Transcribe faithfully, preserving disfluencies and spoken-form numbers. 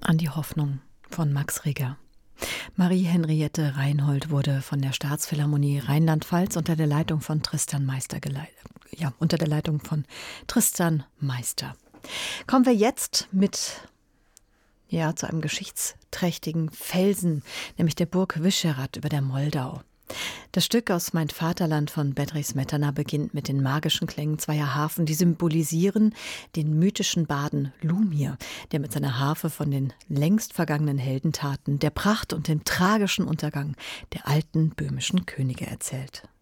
An die Hoffnung von Max Reger. Marie-Henriette Reinhold wurde von der Staatsphilharmonie Rheinland-Pfalz unter der Leitung von Tristan Meister geleitet. Ja, unter der Leitung von Tristan Meister. Kommen wir jetzt mit ja, zu einem geschichtsträchtigen Felsen, nämlich der Burg Vyšehrad über der Moldau. Das Stück aus Mein Vaterland von Bedřich Smetana beginnt mit den magischen Klängen zweier Harfen, die symbolisieren den mythischen Barden Lumir, der mit seiner Harfe von den längst vergangenen Heldentaten, der Pracht und dem tragischen Untergang der alten böhmischen Könige erzählt.